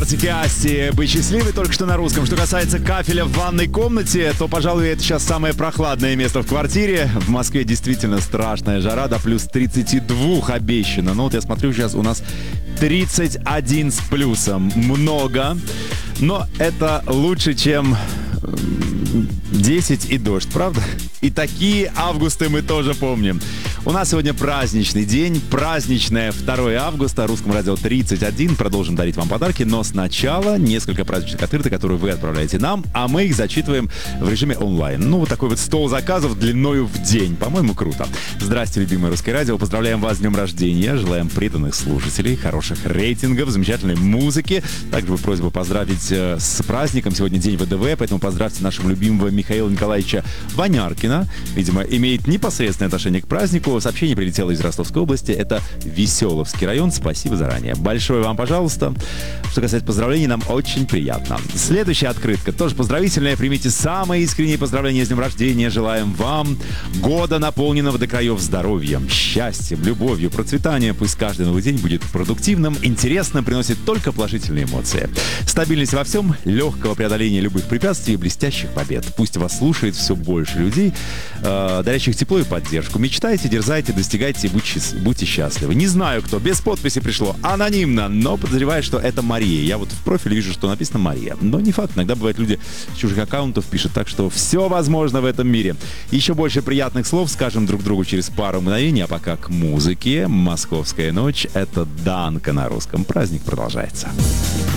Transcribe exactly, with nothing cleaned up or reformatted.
Артик и Асти «Быть счастливой» только что на русском. Что касается кафеля в ванной комнате, то, пожалуй, это сейчас самое прохладное место в квартире. В Москве действительно страшная жара, до плюс тридцати двух обещано. Ну вот я смотрю, сейчас у нас тридцать один с плюсом. Много, но это лучше, чем десять и дождь, правда? И такие августы мы тоже помним. У нас сегодня праздничный день, праздничное второе августа, Русском радио тридцать один. Продолжим дарить вам подарки, но сначала несколько праздничных открыток, которые вы отправляете нам, а мы их зачитываем в режиме онлайн. Ну, вот такой вот стол заказов длиною в день. По-моему, круто. Здрасте, любимое Русское радио. Поздравляем вас с днем рождения. Желаем преданных слушателей, хороших рейтингов, замечательной музыки. Также просьба поздравить э, с праздником. Сегодня день ВДВ, поэтому поздравьте нашего любимого Михаила Николаевича Ваняркина. Видимо, имеет непосредственное отношение к празднику. Сообщение прилетело из Ростовской области. Это Веселовский район. Спасибо заранее. Большое вам, пожалуйста. Что касается поздравлений, нам очень приятно. Следующая открытка тоже поздравительная. Примите самые искренние поздравления с днем рождения. Желаем вам года, наполненного до краев здоровьем, счастьем, любовью, процветанием. Пусть каждый новый день будет продуктивным, интересным, приносит только положительные эмоции. Стабильность во всем, легкого преодоления любых препятствий и блестящих побед. Пусть вас слушает все больше людей, э, дарящих тепло и поддержку. Мечтайте, дерзайте, достигайте и будьте, будьте счастливы. Не знаю, кто, без подписи пришло, анонимно, но подозреваю, что это Мария. Я вот в профиле вижу, что написано Мария. Но не факт, иногда бывает, люди с чужих аккаунтов пишут, так что все возможно в этом мире. Еще больше приятных слов скажем друг другу через пару мгновений, а пока к музыке. «Московская ночь» — это Данка на русском. Праздник продолжается.